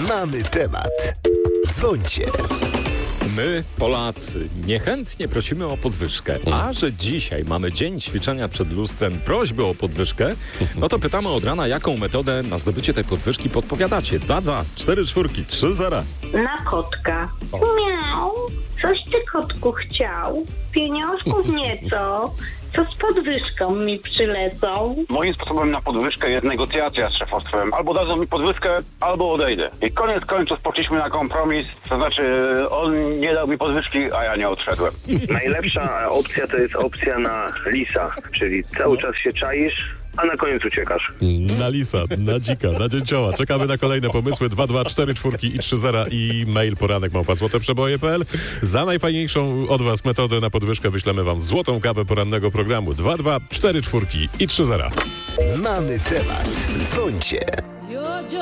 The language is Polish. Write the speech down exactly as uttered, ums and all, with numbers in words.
Mamy temat. Dzwońcie. My, Polacy, niechętnie prosimy o podwyżkę, a że dzisiaj mamy dzień ćwiczenia przed lustrem, prośby o podwyżkę, no to pytamy od rana, jaką metodę na zdobycie tej podwyżki podpowiadacie. dwa, dwa, cztery, czwórki, trzy, zero. Na kotka. Miau. Coś ty, kotku, chciał? Pieniążków nieco. Co z podwyżką mi przylecą? Moim sposobem na podwyżkę jest negocjacja z szefostwem. Albo dadzą mi podwyżkę, albo odejdę. I koniec końców poszliśmy na kompromis, to znaczy on nie dał mi podwyżki, a ja nie odszedłem. Najlepsza opcja to jest opcja na lisa, czyli cały czas się czaisz, a na koniec uciekasz. Na lisa, na dzika, na dzięcioła. Czekamy na kolejne pomysły. dwa, dwa, cztery, czwórki i trzy zera i mail poranek małpa złote przeboje kropka p l. Za najfajniejszą od was metodę na podwyżkę wyślemy wam złotą kawę porannego programu. dwa, dwa, cztery, czwórki i trzy zera. Mamy temat. Dzwońcie.